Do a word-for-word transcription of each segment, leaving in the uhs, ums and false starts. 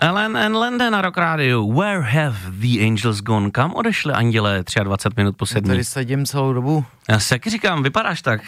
Ellen and Lende na Rock Radio. Where have the angels gone? Kam odešli anděle dvacet tři minut po sedmí? Já tady sedím celou dobu. Já si taky říkám, vypadáš tak.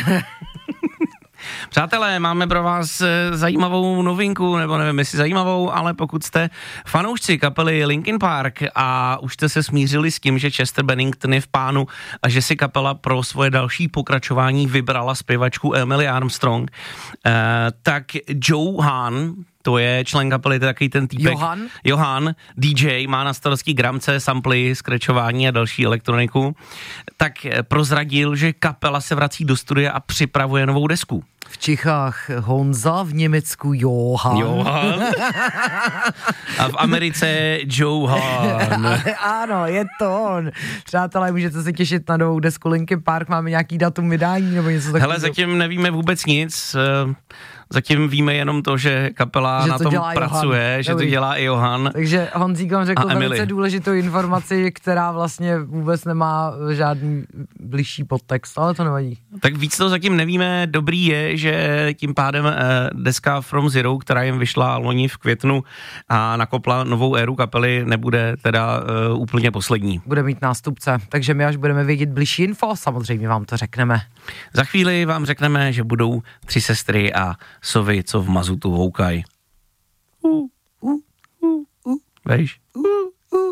Přátelé, máme pro vás zajímavou novinku, nebo nevím, jestli zajímavou, ale pokud jste fanoušci kapely Linkin Park a už jste se smířili s tím, že Chester Bennington je v pánu a že si kapela pro svoje další pokračování vybrala zpěvačku Emily Armstrong, eh, tak Joe Hahn, to je člen kapely, to je takový ten týpek. Johan? Johan, D J, má na starosti gramce, samply, skrečování a další elektroniku, tak prozradil, že kapela se vrací do studia a připravuje novou desku. V Čechách Honza, v Německu Johan. Johan. A v Americe Joe Hahn. Ano, je to on. Přátelé, můžete se těšit na novou desku Linkin Park, máme nějaký datum vydání nebo něco takového? Hele, zatím nevíme vůbec nic. Zatím víme jenom to, že kapela že na tom pracuje, Johan. Že Dobrý. to dělá i Johan. Takže Honzík vám řekl velice důležitou informaci, která vlastně vůbec nemá žádný bližší podtext, ale to nevadí. Tak víc to zatím nevíme. Dobrý je, že tím pádem eh, deska From Zero, která jim vyšla loni v květnu a nakopla novou éru kapely, nebude teda eh, úplně poslední. Bude mít nástupce, takže my až budeme vědět bližší info, samozřejmě vám to řekneme. Za chvíli vám řekneme, že budou tři sestry a sovy, co v mazutu houkají. Uh, uh, uh, uh. Vejš? Uh, uh.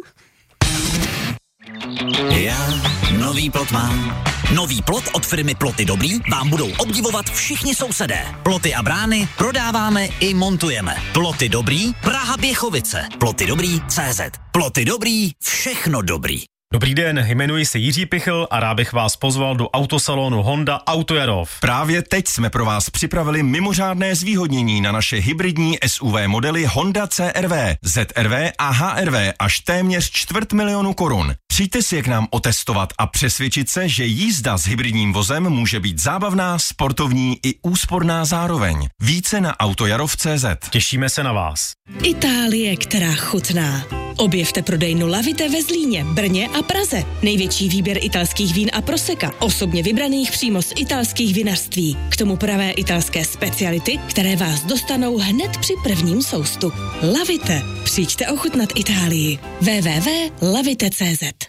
Já nový plot mám. Nový plot od firmy Ploty Dobrý vám budou obdivovat všichni sousedé. Ploty a brány prodáváme i montujeme. Ploty Dobrý, Praha Běchovice. Ploty Dobrý tečka cé zet. Ploty Dobrý, všechno dobrý. Dobrý den, jmenuji se Jiří Pichl a rád bych vás pozval do autosalonu Honda Auto Jarov. Právě teď jsme pro vás připravili mimořádné zvýhodnění na naše hybridní S U V modely Honda C R V, Z R V a H R V až téměř čtvrt milionu korun. Přijďte si je k nám otestovat a přesvědčit se, že jízda s hybridním vozem může být zábavná, sportovní i úsporná zároveň. Více na autojarov tečka cé zet. Těšíme se na vás. Itálie, která chutná. Objevte prodejnu Lavite ve Zlíně, Brně a Praze. Největší výběr italských vín a proseka, osobně vybraných přímo z italských vinařství. K tomu pravé italské speciality, které vás dostanou hned při prvním soustu. Lavite. Přijďte ochutnat Itálii. w w w tečka lavite tečka cé zet.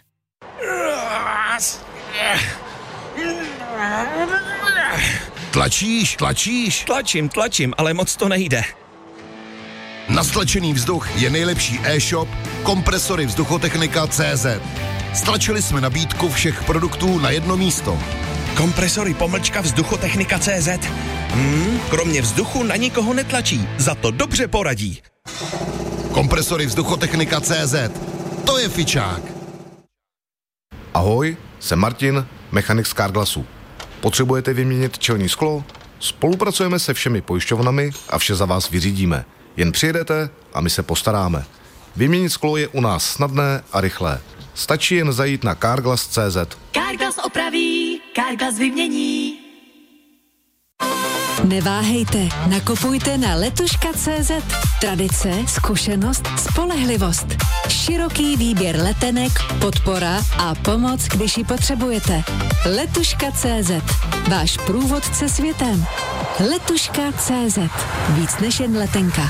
Tlačíš, tlačíš? Tlačím, tlačím, ale moc to nejde. Na stlačený vzduch je nejlepší e-shop Kompresory Vzduchotechnika tečka cé zet. Stlačili jsme nabídku všech produktů na jedno místo. Kompresory pomlčka Vzduchotechnika tečka cé zet. Hmm, kromě vzduchu na nikoho netlačí, za to dobře poradí. Kompresory Vzduchotechnika tečka cé zet. To je fičák. Ahoj, jsem Martin, mechanik z Carglassu. Potřebujete vyměnit čelní sklo? Spolupracujeme se všemi pojišťovnami a vše za vás vyřídíme. Jen přijedete a my se postaráme. Vyměnit sklo je u nás snadné a rychlé. Stačí jen zajít na carglass tečka cé zet. Carglass opraví, Carglass vymění. Neváhejte, nakupujte na letuška tečka cé zet. Tradice, zkušenost, spolehlivost. Široký výběr letenek, podpora a pomoc, když ji potřebujete. letuška tečka cé zet. Váš průvodce světem. letuška tečka cé zet. Víc než jen letenka.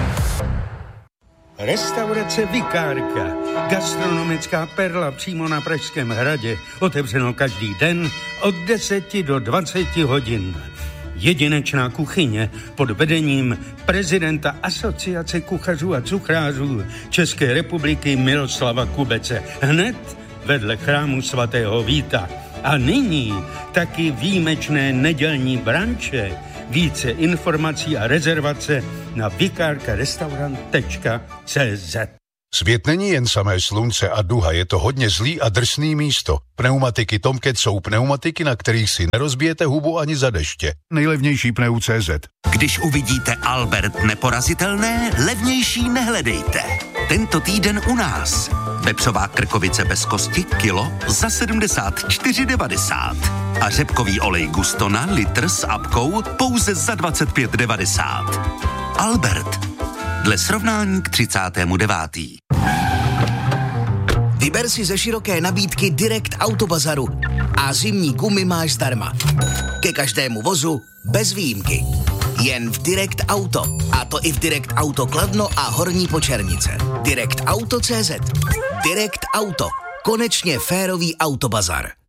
Restaurace Vikárka. Gastronomická perla přímo na Pražském hradě. Otevřeno každý den od deseti do dvaceti hodin. Jedinečná kuchyně pod vedením prezidenta Asociace kuchařů a cukrářů České republiky Miroslava Kubece. Hned vedle chrámu svatého Víta. A nyní taky výjimečné nedělní branče. Více informací a rezervace na vikárkarestaurant tečka cé zet. Svět není jen samé slunce a duha, je to hodně zlý a drsný místo. Pneumatiky Tomcat jsou pneumatiky, na kterých si nerozbijete hubu ani za deště. Nejlevnější pneu tečka cé zet. Když uvidíte Albert neporazitelné, levnější nehledejte. Tento týden u nás. Vepřová krkovice bez kosti, kilo za sedmdesát čtyři devadesát. A řepkový olej Gustona, litr s apkou, pouze za dvacet pět devadesát. Albert. Dle srovnání k třicátému devátému Vyber si ze široké nabídky Direct Autobazaru a zimní gumy máš zdarma. Ke každému vozu bez výjimky. jen v Direct Auto. A to i v Direct Auto Kladno a Horní Počernice. Direct Auto tečka cé zet. Direct Auto. Konečně férový autobazar.